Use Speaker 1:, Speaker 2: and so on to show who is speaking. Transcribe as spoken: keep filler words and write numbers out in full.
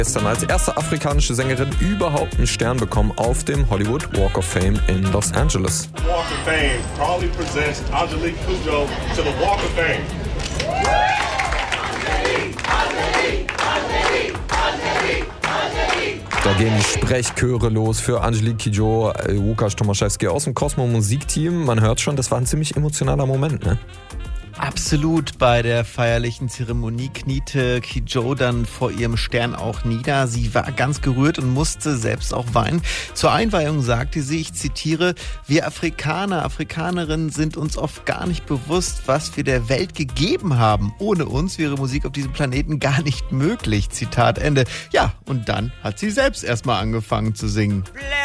Speaker 1: Gestern als erste afrikanische Sängerin überhaupt einen Stern bekommen auf dem Hollywood Walk of Fame in Los Angeles.
Speaker 2: Walk of Fame proudly presents Angelique Kidjo to the Walk of Fame.
Speaker 1: Da gehen die Sprechchöre los für Angelique Kidjo, Łukasz Tomaszewski aus dem Cosmo Musikteam. Man hört schon, das war ein ziemlich emotionaler Moment, ne?
Speaker 3: Absolut. Bei der feierlichen Zeremonie kniete Kidjo dann vor ihrem Stern auch nieder. Sie war ganz gerührt und musste selbst auch weinen. Zur Einweihung sagte sie, ich zitiere, wir Afrikaner, Afrikanerinnen sind uns oft gar nicht bewusst, was wir der Welt gegeben haben. Ohne uns wäre Musik auf diesem Planeten gar nicht möglich. Zitat Ende. Ja, und dann hat sie selbst erstmal angefangen zu singen.